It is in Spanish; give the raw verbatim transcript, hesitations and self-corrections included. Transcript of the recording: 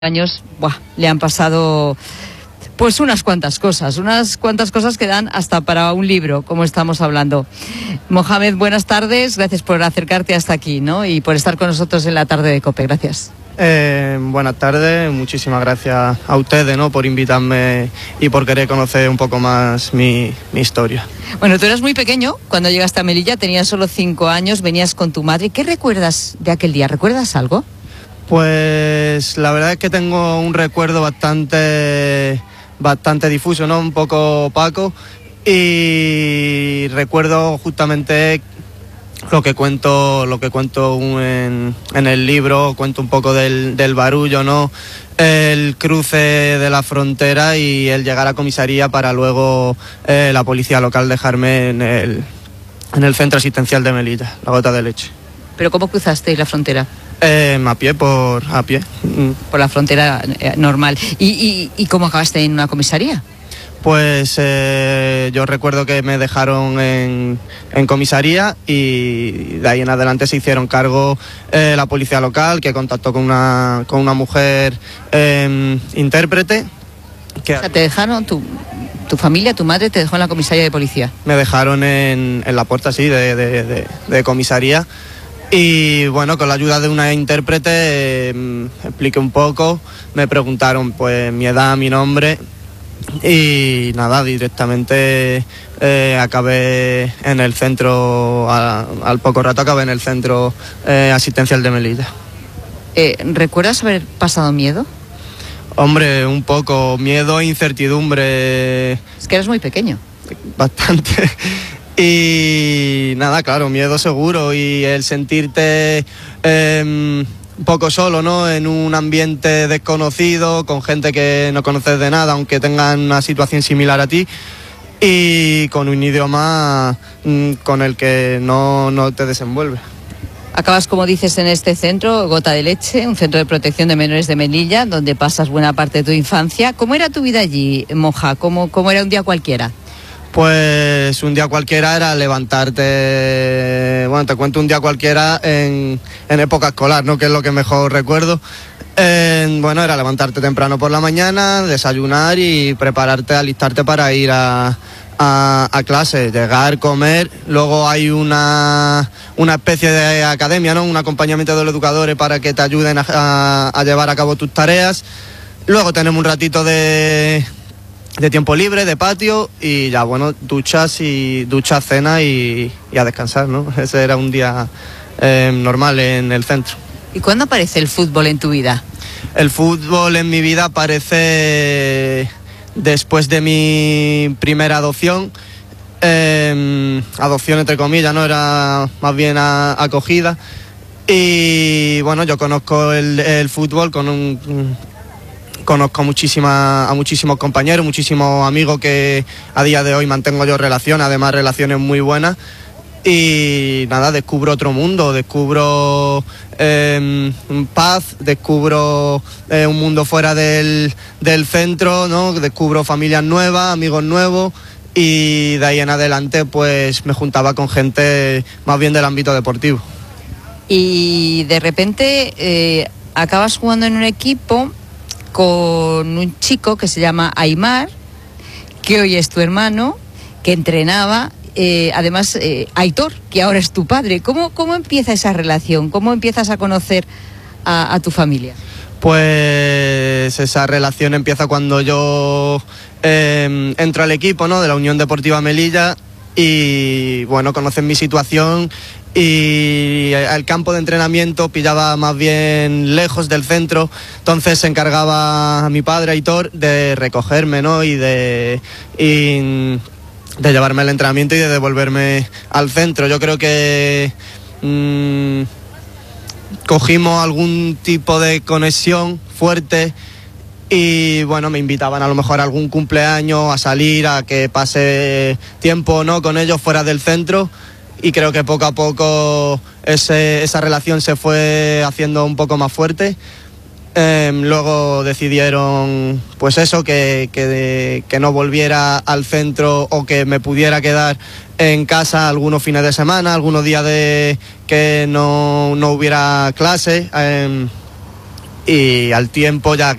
años, buah, le han pasado pues unas cuantas cosas, unas cuantas cosas que dan hasta para un libro, como estamos hablando. Mohamed, buenas tardes, gracias por acercarte hasta aquí, ¿no? Y por estar con nosotros en la tarde de COPE, gracias. Eh, buenas tardes, muchísimas gracias a ustedes, ¿no?, por invitarme y por querer conocer un poco más mi, mi historia. Bueno, tú eras muy pequeño cuando llegaste a Melilla, tenías solo cinco años, venías con tu madre. ¿Qué recuerdas de aquel día? ¿Recuerdas algo? Pues la verdad es que tengo un recuerdo bastante, bastante difuso, ¿no?, un poco opaco, y recuerdo justamente lo que cuento, lo que cuento en, en el libro. Cuento un poco del, del barullo, ¿no?, el cruce de la frontera y el llegar a comisaría para luego eh, la policía local dejarme en el, en el centro asistencial de Melilla, La Gota de Leche. ¿Pero cómo cruzasteis la frontera? Eh, a pie, por a pie. Por la frontera eh, normal. ¿Y, y, ¿Y cómo acabaste en una comisaría? Pues eh, yo recuerdo que me dejaron en, en comisaría y de ahí en adelante se hicieron cargo eh, la policía local, que contactó con una, con una mujer eh, intérprete. Que o sea, te dejaron, tu, tu familia, tu madre te dejó en la comisaría de policía. Me dejaron en, en la puerta, sí, de, de, de, de comisaría. Y bueno, con la ayuda de una intérprete eh, expliqué un poco, me preguntaron pues mi edad, mi nombre y nada, directamente eh, acabé en el centro, a, al poco rato acabé en el centro eh, asistencial de Melilla. Eh, ¿Recuerdas haber pasado miedo? Hombre, un poco, miedo e incertidumbre. Es que eras muy pequeño. Bastante. Y nada, claro, miedo seguro, y el sentirte eh, un poco solo, ¿no?, en un ambiente desconocido, con gente que no conoces de nada, aunque tengan una situación similar a ti, y con un idioma mm, con el que no, no te desenvuelves. Acabas, como dices, en este centro, Gota de Leche, un centro de protección de menores de Melilla, donde pasas buena parte de tu infancia. ¿Cómo era tu vida allí, Moja? ¿Cómo, cómo era un día cualquiera? Pues un día cualquiera era levantarte, bueno, te cuento un día cualquiera en, en época escolar, ¿no?, que es lo que mejor recuerdo. Eh, bueno, era levantarte temprano por la mañana, desayunar y prepararte, alistarte para ir a, a, a clase, llegar, comer. Luego hay una, una especie de academia, ¿no?, un acompañamiento de los educadores para que te ayuden a, a, a llevar a cabo tus tareas. Luego tenemos un ratito de... de tiempo libre, de patio, y ya, bueno, duchas y duchas, cena y, y a descansar, ¿no? Ese era un día eh, normal en el centro. ¿Y cuándo aparece el fútbol en tu vida? El fútbol en mi vida aparece después de mi primera adopción, eh, adopción entre comillas, ¿no?, era más bien a, acogida, y bueno, yo conozco el, el fútbol con un... Conozco muchísima, a muchísimos compañeros, muchísimos amigos que a día de hoy mantengo yo relación, además relaciones muy buenas. Y nada, descubro otro mundo, descubro eh, paz, descubro eh, un mundo fuera del, del centro, ¿no? Descubro familias nuevas, amigos nuevos, y de ahí en adelante pues me juntaba con gente más bien del ámbito deportivo. Y de repente eh, acabas jugando en un equipo con un chico que se llama Aymar, que hoy es tu hermano, que entrenaba, eh, además eh, Aitor, que ahora es tu padre. ¿Cómo, cómo empieza esa relación? ¿Cómo empiezas a conocer a, a tu familia? Pues esa relación empieza cuando yo eh, entro al equipo, ¿no?, de la Unión Deportiva Melilla, y bueno, conocen mi situación. Y el campo de entrenamiento pillaba más bien lejos del centro, entonces se encargaba a mi padre, Aitor, de recogerme, ¿no?, y de, y de llevarme al entrenamiento y de devolverme al centro. Yo creo que mmm, cogimos algún tipo de conexión fuerte, y bueno, me invitaban a lo mejor a algún cumpleaños, a salir, a que pase tiempo, ¿no?, con ellos fuera del centro. Y creo que poco a poco ese, esa relación se fue haciendo un poco más fuerte. Eh, luego decidieron, pues eso, que, que, que no volviera al centro, o que me pudiera quedar en casa algunos fines de semana, algunos días de que no, no hubiera clase. Eh, y al tiempo ya